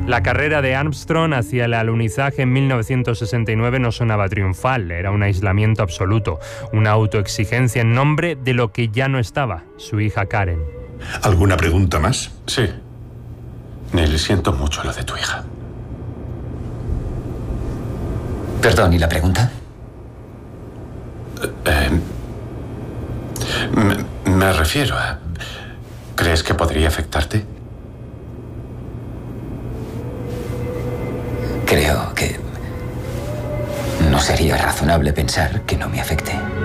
La carrera de Armstrong hacia el alunizaje en 1969 no sonaba triunfal, era un aislamiento absoluto, una autoexigencia en nombre de lo que ya no estaba, su hija Karen. ¿Alguna pregunta más? Sí. Neil, siento mucho lo de tu hija. Perdón, ¿y la pregunta? Me refiero a... ¿Crees que podría afectarte? Creo que no sería razonable pensar que no me afecte.